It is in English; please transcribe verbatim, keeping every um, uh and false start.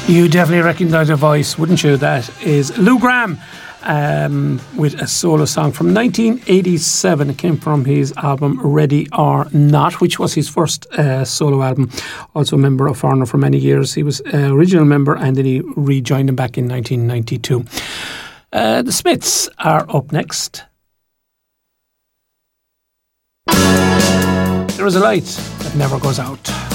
You definitely recognise a voice, wouldn't you? That is Lou Gramm um, with a solo song from nineteen eighty-seven. It came from his album Ready or Not, which was his first uh, solo album. Also a member of Foreigner for many years. He was an original member and then he rejoined him back in nineteen ninety-two. Uh, the Smiths are up next. There is a light that never goes out.